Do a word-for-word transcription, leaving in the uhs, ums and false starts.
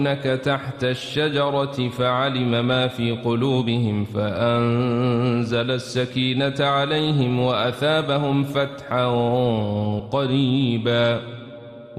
تحت الشجرة فعلم ما في قلوبهم فأنزل السكينة عليهم وأثابهم فتحا قريبا.